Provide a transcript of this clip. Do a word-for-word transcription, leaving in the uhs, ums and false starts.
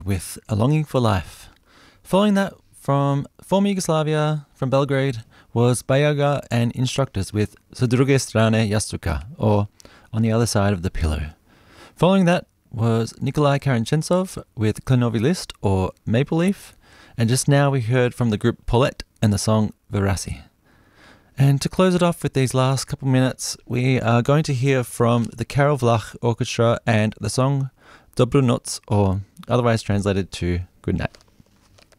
with A Longing for Life. Following that, from former Yugoslavia, from Belgrade, was Bajaga and Instructors with S druge strane jastuka, or On the Other Side of the Pillow. Following that was Nikolai Karanchensov with Klinovi List, or Maple Leaf, and just now we heard from the group Paulette and the song Verasi. And to close it off with these last couple minutes, we are going to hear from the Karel Vlach Orchestra and the song Dobru Noc, or otherwise translated to Good Night.